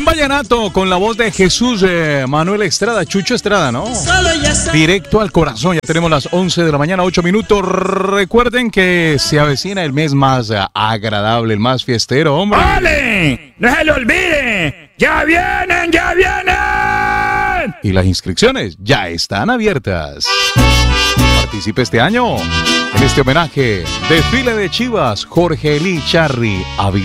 vallenato con la voz de Jesús Manuel Estrada, Chucho Estrada, ¿no? Directo al corazón. Ya tenemos las 11 de la mañana, 8 minutos. Recuerden que se avecina el mes más agradable, el más fiestero, hombre. ¡Ole! ¡No se lo olvide! ¡Ya vienen, ya vienen! Y las inscripciones ya están abiertas. Participe este año en este homenaje. Desfile de Chivas, Jorge Eli Charri.